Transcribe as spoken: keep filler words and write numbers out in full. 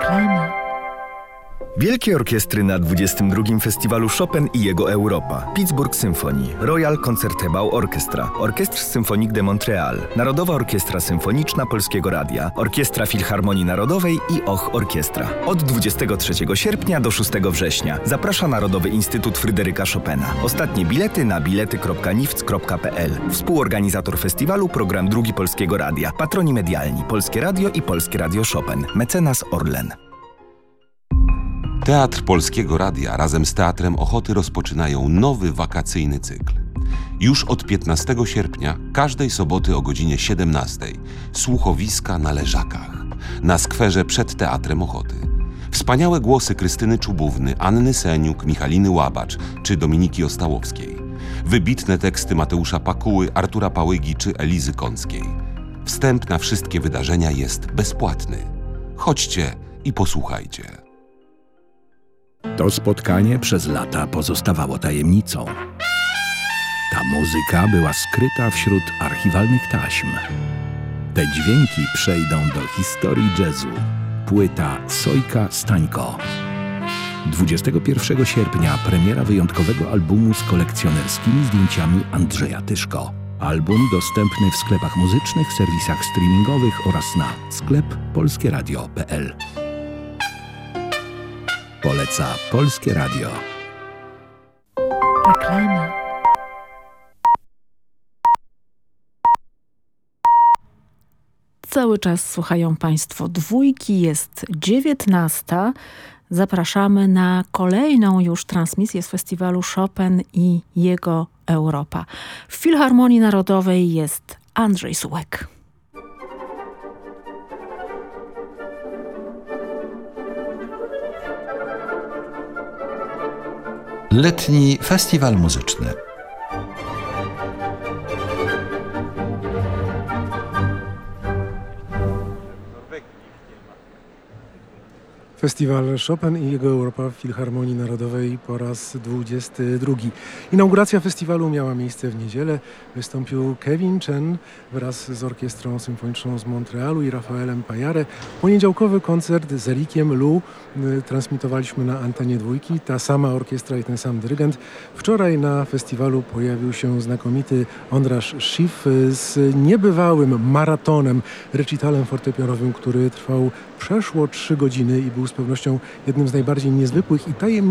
Reklama. Wielkie orkiestry na dwudziestym drugim Festiwalu Chopin i jego Europa. Pittsburgh Symphony, Royal Concertgebouw Orchestra, Orchestre Symphonique de Montréal, Narodowa Orkiestra Symfoniczna Polskiego Radia, Orkiestra Filharmonii Narodowej i Och Orkiestra. Od dwudziestego trzeciego sierpnia do szóstego września. Zaprasza Narodowy Instytut Fryderyka Chopina. Ostatnie bilety na bilety kropka nifc kropka p l. Współorganizator festiwalu Program Drugi Polskiego Radia. Patroni medialni Polskie Radio i Polskie Radio Chopin. Mecenas Orlen. Teatr Polskiego Radia razem z Teatrem Ochoty rozpoczynają nowy wakacyjny cykl. Już od piętnastego sierpnia, każdej soboty o godzinie siedemnastej, słuchowiska na Leżakach, na skwerze przed Teatrem Ochoty. Wspaniałe głosy Krystyny Czubówny, Anny Seniuk, Michaliny Łabacz czy Dominiki Ostałowskiej. Wybitne teksty Mateusza Pakuły, Artura Pałygi czy Elizy Kąckiej. Wstęp na wszystkie wydarzenia jest bezpłatny. Chodźcie i posłuchajcie. To spotkanie przez lata pozostawało tajemnicą. Ta muzyka była skryta wśród archiwalnych taśm. Te dźwięki przejdą do historii jazzu. Płyta Sojka Stańko. dwudziestego pierwszego sierpnia premiera wyjątkowego albumu z kolekcjonerskimi zdjęciami Andrzeja Tyszko. Album dostępny w sklepach muzycznych, serwisach streamingowych oraz na sklep polskieradio kropka p l. Poleca Polskie Radio. Reklama. Cały czas słuchają Państwo Dwójki, jest dziewiętnasta. Zapraszamy na kolejną już transmisję z festiwalu Chopin i jego Europa. W Filharmonii Narodowej jest Andrzej Sułek. Letni Festiwal Muzyczny. Festiwal Chopin i jego Europa w Filharmonii Narodowej po raz dwudziesty drugi. Inauguracja festiwalu miała miejsce w niedzielę. Wystąpił Kevin Chen wraz z Orkiestrą Symfoniczną z Montrealu i Rafaelem Pajare. Poniedziałkowy koncert z Erikiem Lu transmitowaliśmy na antenie Dwójki. Ta sama orkiestra i ten sam dyrygent. Wczoraj na festiwalu pojawił się znakomity Ondráš Schiff z niebywałym maratonem, recitalem fortepianowym, który trwał przeszło trzy godziny i był z pewnością jednym z najbardziej niezwykłych i tajemniczych